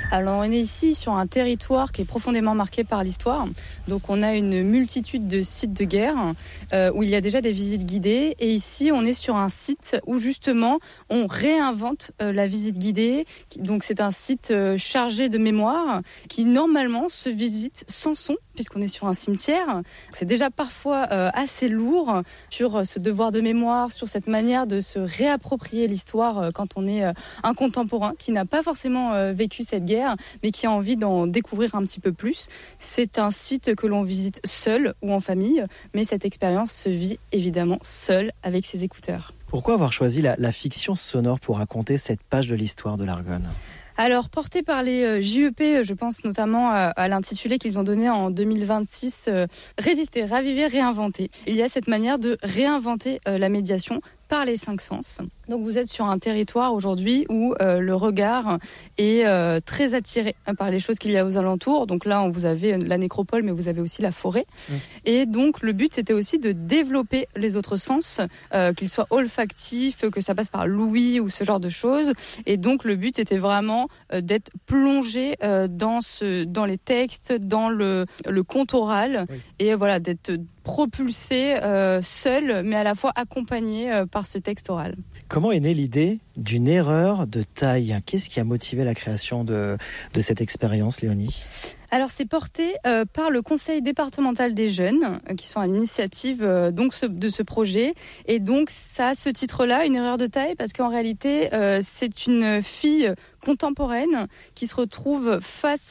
Alors on est ici sur un territoire qui est profondément marqué par l'histoire. Donc on a une multitude de sites de guerre où il y a déjà des visites guidées. Et ici on est sur un site où justement on réinvente la visite guidée. Donc c'est un site chargé de mémoire qui normalement se visite sans son puisqu'on est sur un cimetière. C'est déjà parfois assez lourd sur ce devoir de mémoire, sur cette manière de se réapproprier l'histoire quand on est un contemporain qui n'a pas forcément vécu cette guerre, mais qui a envie d'en découvrir un petit peu plus. C'est un site que l'on visite seul ou en famille, mais cette expérience se vit évidemment seul avec ses écouteurs. Pourquoi avoir choisi la fiction sonore pour raconter cette page de l'histoire de l'Argonne ? Alors, porté par les JEP, je pense notamment à l'intitulé qu'ils ont donné en 2026, Résister, raviver, réinventer. Il y a cette manière de réinventer la médiation par les 5 sens. Donc vous êtes sur un territoire aujourd'hui où le regard est très attiré par les choses qu'il y a aux alentours. Donc là, vous avez la nécropole, mais vous avez aussi la forêt. Et donc le but, c'était aussi de développer les autres sens, qu'ils soient olfactifs, que ça passe par l'ouïe ou ce genre de choses. Et donc le but, c'était vraiment d'être plongé dans les textes, dans le conte oral, et voilà, d'être propulsé seul, mais à la fois accompagné par ce texte oral. Comment est née l'idée d'une erreur de taille ? Qu'est-ce qui a motivé la création de cette expérience, Léonie ? Alors c'est porté par le conseil départemental des jeunes qui sont à l'initiative de ce projet, et donc ça a ce titre-là, une erreur de taille, parce qu'en réalité c'est une fille contemporaine qui se retrouve face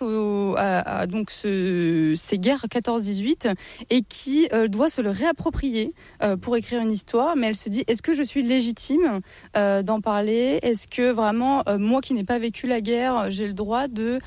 à ces guerres 14-18 et qui doit se le réapproprier pour écrire une histoire, mais elle se dit, est-ce que je suis légitime d'en parler ? Est-ce que vraiment, moi qui n'ai pas vécu la guerre, j'ai le droit de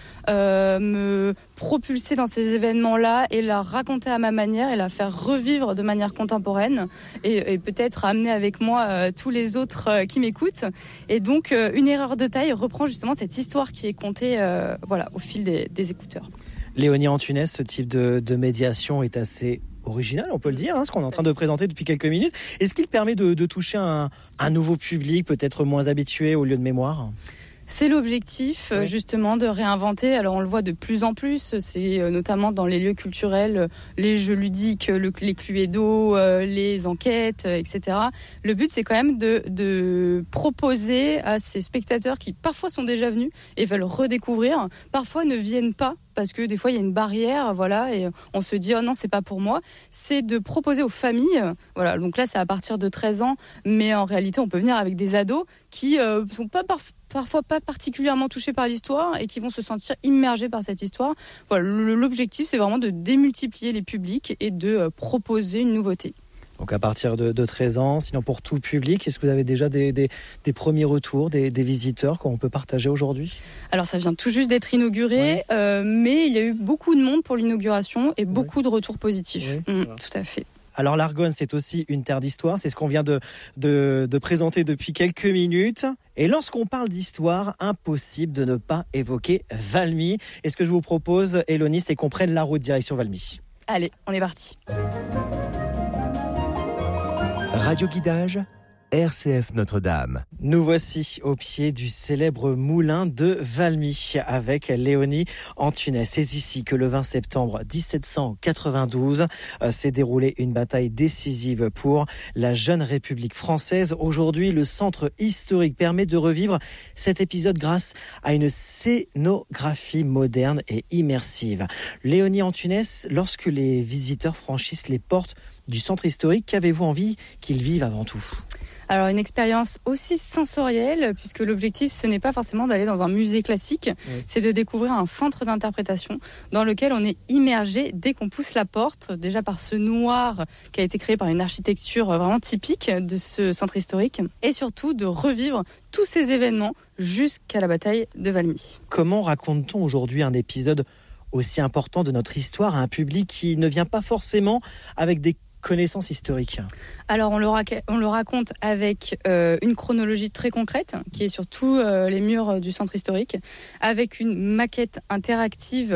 me propulser dans ces événements-là et la raconter à ma manière et la faire revivre de manière contemporaine et peut-être amener avec moi tous les autres qui m'écoutent. Et donc, une erreur de taille reprend justement cette histoire qui est contée au fil des écouteurs. Léonie Antunes, ce type de médiation est assez original, on peut le dire, ce qu'on est en train de présenter depuis quelques minutes. Est-ce qu'il permet de toucher un nouveau public, peut-être moins habitué au lieu de mémoire ? C'est l'objectif, justement, de réinventer. Alors, on le voit de plus en plus. C'est notamment dans les lieux culturels, les jeux ludiques, les Cluedo, les enquêtes, etc. Le but, c'est quand même de proposer à ces spectateurs qui, parfois, sont déjà venus et veulent redécouvrir, parfois ne viennent pas, parce que des fois il y a une barrière, et on se dit oh non, c'est pas pour moi. C'est de proposer aux familles, donc là c'est à partir de 13 ans, mais en réalité on peut venir avec des ados qui sont pas parfois pas particulièrement touchés par l'histoire et qui vont se sentir immergés par cette histoire. L'objectif c'est vraiment de démultiplier les publics et de proposer une nouveauté. Donc à partir de 13 ans, sinon pour tout public, est-ce que vous avez déjà des premiers retours, des visiteurs qu'on peut partager aujourd'hui ? Alors ça vient tout juste d'être inauguré, mais il y a eu beaucoup de monde pour l'inauguration et beaucoup de retours positifs. Tout à fait. Alors l'Argonne, c'est aussi une terre d'histoire, c'est ce qu'on vient de présenter depuis quelques minutes. Et lorsqu'on parle d'histoire, impossible de ne pas évoquer Valmy. Et ce que je vous propose, Élonie, c'est qu'on prenne la route direction Valmy. Allez, on est parti. Radio Guidage, RCF Notre-Dame. Nous voici au pied du célèbre moulin de Valmy avec Léonie Antunes. C'est ici que le 20 septembre 1792 s'est déroulée une bataille décisive pour la jeune République française. Aujourd'hui, le centre historique permet de revivre cet épisode grâce à une scénographie moderne et immersive. Léonie Antunes, lorsque les visiteurs franchissent les portes du centre historique, qu'avez-vous envie qu'ils vivent avant tout ? Alors une expérience aussi sensorielle, puisque l'objectif ce n'est pas forcément d'aller dans un musée classique, c'est de découvrir un centre d'interprétation dans lequel on est immergé dès qu'on pousse la porte, déjà par ce noir qui a été créé par une architecture vraiment typique de ce centre historique, et surtout de revivre tous ces événements jusqu'à la bataille de Valmy. Comment raconte-t-on aujourd'hui un épisode aussi important de notre histoire à un public qui ne vient pas forcément avec des connaissances historiques ? Alors on le raconte avec une chronologie très concrète qui est sur tous les murs du centre historique, avec une maquette interactive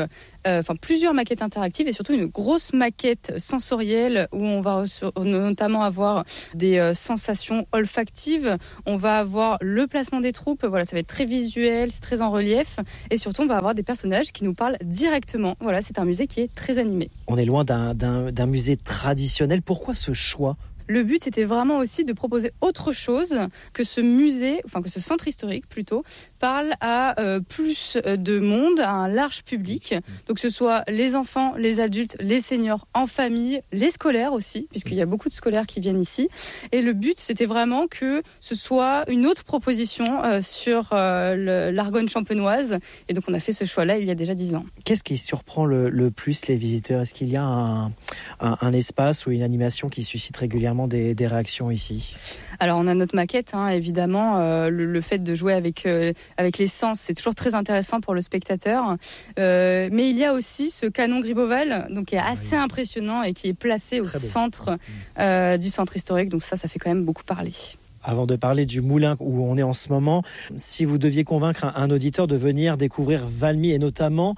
plusieurs maquettes interactives et surtout une grosse maquette sensorielle où on va notamment avoir des sensations olfactives. On va avoir le placement des troupes. Voilà, ça va être très visuel, c'est très en relief. Et surtout, on va avoir des personnages qui nous parlent directement. Voilà, c'est un musée qui est très animé. On est loin d'un musée traditionnel. Pourquoi ce choix ? Le but était vraiment aussi de proposer autre chose que ce musée, que ce centre historique plutôt, parle à plus de monde, à un large public. Donc que ce soit les enfants, les adultes, les seniors en famille, les scolaires aussi, puisqu'il y a beaucoup de scolaires qui viennent ici. Et le but, c'était vraiment que ce soit une autre proposition sur l'Argonne champenoise. Et donc on a fait ce choix-là il y a déjà 10 ans. Qu'est-ce qui surprend le plus les visiteurs ? Est-ce qu'il y a un espace ou une animation qui suscite régulièrement des réactions ici ? Alors on a notre maquette, évidemment. Le fait de jouer avec les sens, c'est toujours très intéressant pour le spectateur. Mais il y a aussi ce canon Gribeauval, donc qui est assez impressionnant et qui est placé au centre du centre historique. Donc ça fait quand même beaucoup parler. Avant de parler du moulin où on est en ce moment, si vous deviez convaincre un auditeur de venir découvrir Valmy et notamment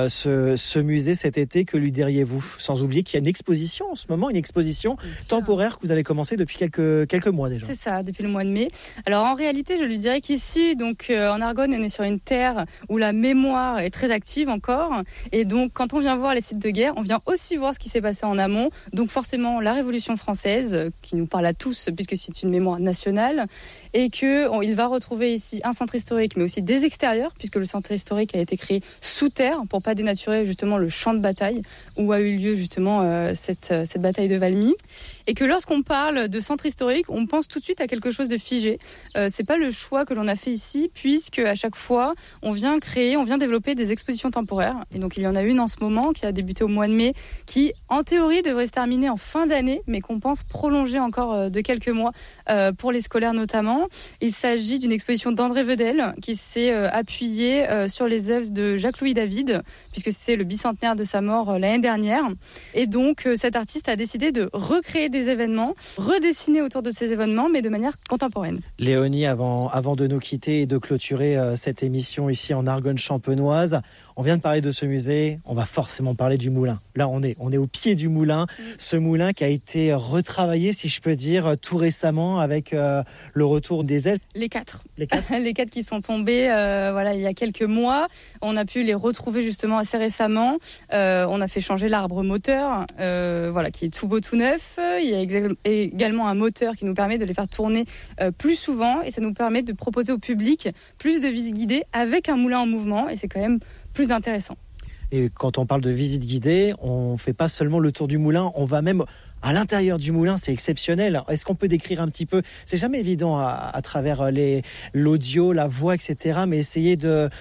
ce musée cet été, que lui diriez-vous ? Sans oublier qu'il y a une exposition en ce moment, une exposition temporaire que vous avez commencé depuis quelques mois déjà. C'est ça, depuis le mois de mai. Alors en réalité, je lui dirais qu'ici, donc en Argonne, on est sur une terre où la mémoire est très active encore. Et donc quand on vient voir les sites de guerre, on vient aussi voir ce qui s'est passé en amont. Donc forcément la Révolution française, qui nous parle à tous puisque c'est une mémoire nationale. Et qu'il va retrouver ici un centre historique, mais aussi des extérieurs, puisque le centre historique a été créé sous terre pour pas dénaturer justement le champ de bataille où a eu lieu justement cette bataille de Valmy. Et que lorsqu'on parle de centre historique, on pense tout de suite à quelque chose de figé. C'est pas le choix que l'on a fait ici, puisque à chaque fois, on vient développer des expositions temporaires. Et donc il y en a une en ce moment qui a débuté au mois de mai, qui en théorie devrait se terminer en fin d'année, mais qu'on pense prolonger encore de quelques mois pour les scolaires notamment. Il s'agit d'une exposition d'André Vedel qui s'est appuyée sur les œuvres de Jacques-Louis David, puisque c'est le bicentenaire de sa mort l'année dernière. Et donc cet artiste a décidé de recréer des événements, redessiner autour de ces événements, mais de manière contemporaine. Léonie, avant de nous quitter et de clôturer cette émission ici en Argonne champenoise, on vient de parler de ce musée, on va forcément parler du moulin. Là, on est au pied du moulin, ce moulin qui a été retravaillé, si je peux dire, tout récemment avec le retour des ailes. Les quatre qui sont tombés il y a quelques mois. On a pu les retrouver justement assez récemment. On a fait changer l'arbre moteur, qui est tout beau, tout neuf. Il y a également un moteur qui nous permet de les faire tourner plus souvent et ça nous permet de proposer au public plus de visites guidées avec un moulin en mouvement et c'est quand même plus intéressant. Et quand on parle de visite guidée, on ne fait pas seulement le tour du moulin, on va même à l'intérieur du moulin, c'est exceptionnel. Est-ce qu'on peut décrire un petit peu ? C'est jamais évident à travers l'audio, la voix, etc. Mais essayer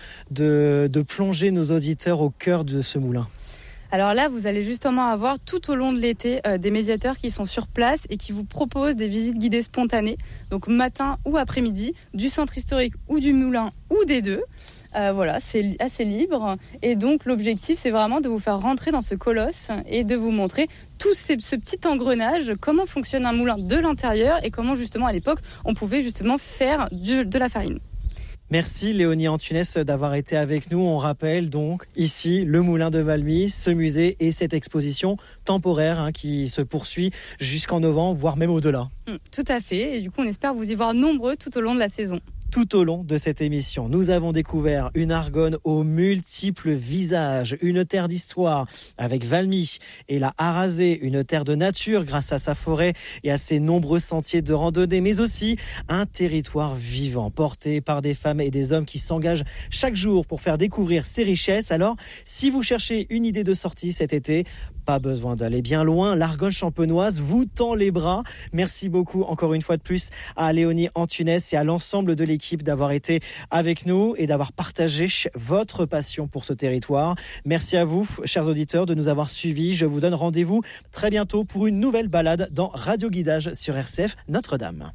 de plonger nos auditeurs au cœur de ce moulin. Alors là, vous allez justement avoir tout au long de l'été des médiateurs qui sont sur place et qui vous proposent des visites guidées spontanées, donc matin ou après-midi, du centre historique ou du moulin ou des deux. C'est assez libre et donc l'objectif c'est vraiment de vous faire rentrer dans ce colosse et de vous montrer ce petit engrenage, comment fonctionne un moulin de l'intérieur et comment justement à l'époque on pouvait justement faire de la farine. Merci Léonie Antunès d'avoir été avec nous. On rappelle donc ici le moulin de Valmy, ce musée et cette exposition temporaire qui se poursuit jusqu'en novembre, voire même au-delà. Tout à fait et du coup on espère vous y voir nombreux tout au long de la saison. Tout au long de cette émission, nous avons découvert une Argonne aux multiples visages, une terre d'histoire avec Valmy et la Harazé, une terre de nature grâce à sa forêt et à ses nombreux sentiers de randonnée, mais aussi un territoire vivant porté par des femmes et des hommes qui s'engagent chaque jour pour faire découvrir ses richesses. Alors, si vous cherchez une idée de sortie cet été, pas besoin d'aller bien loin, l'Argonne champenoise vous tend les bras. Merci beaucoup encore une fois de plus à Léonie Antunès et à l'ensemble de l'équipe d'avoir été avec nous et d'avoir partagé votre passion pour ce territoire. Merci à vous, chers auditeurs, de nous avoir suivis. Je vous donne rendez-vous très bientôt pour une nouvelle balade dans Radio Guidage sur RCF Notre-Dame.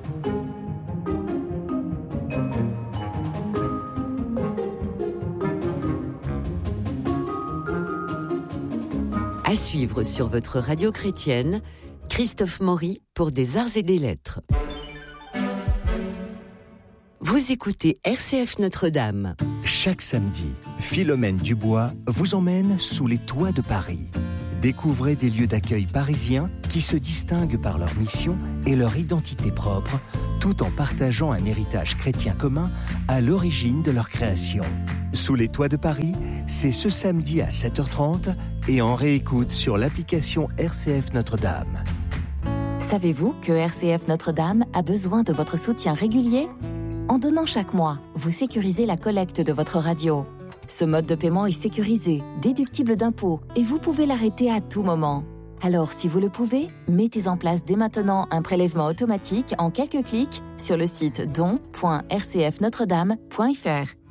À suivre sur votre radio chrétienne, Christophe Maury pour des arts et des lettres. Vous écoutez RCF Notre-Dame. Chaque samedi, Philomène Dubois vous emmène sous les toits de Paris. Découvrez des lieux d'accueil parisiens qui se distinguent par leur mission et leur identité propre, tout en partageant un héritage chrétien commun à l'origine de leur création. Sous les toits de Paris, c'est ce samedi à 7h30 et en réécoute sur l'application RCF Notre-Dame. Savez-vous que RCF Notre-Dame a besoin de votre soutien régulier ? En donnant chaque mois, vous sécurisez la collecte de votre radio. Ce mode de paiement est sécurisé, déductible d'impôts et vous pouvez l'arrêter à tout moment. Alors, si vous le pouvez, mettez en place dès maintenant un prélèvement automatique en quelques clics sur le site don.rcfnotredame.fr.